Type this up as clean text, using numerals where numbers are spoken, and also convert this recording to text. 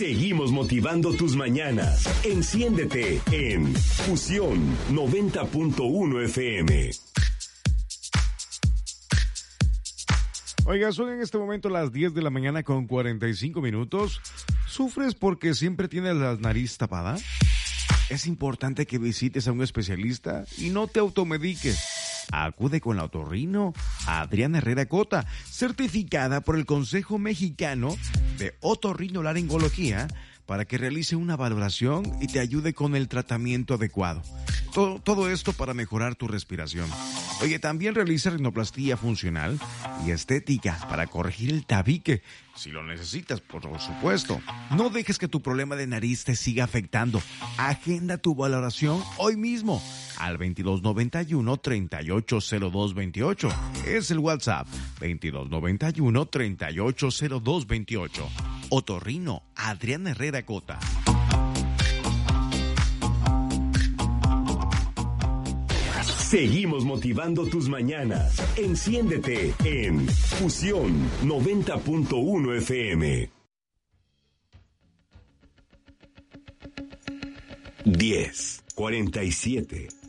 Seguimos motivando tus mañanas. Enciéndete en Fusión 90.1 FM. Oiga, son en este momento las 10 de la mañana con 45 minutos. ¿Sufres porque siempre tienes la nariz tapada? Es importante que visites a un especialista y no te automediques. Acude con la otorrino Adriana Herrera Cota, certificada por el Consejo Mexicano de Otorrinolaringología, para que realice una valoración y te ayude con el tratamiento adecuado. Todo esto para mejorar tu respiración. Oye, también realiza rinoplastia funcional y estética para corregir el tabique, si lo necesitas, por supuesto. No dejes que tu problema de nariz te siga afectando. Agenda tu valoración hoy mismo al 2291-380228. Es el WhatsApp 2291-380228. Otorrino Adriana Herrera Cota. Seguimos motivando tus mañanas. Enciéndete en Fusión 90.1 FM. 10:47.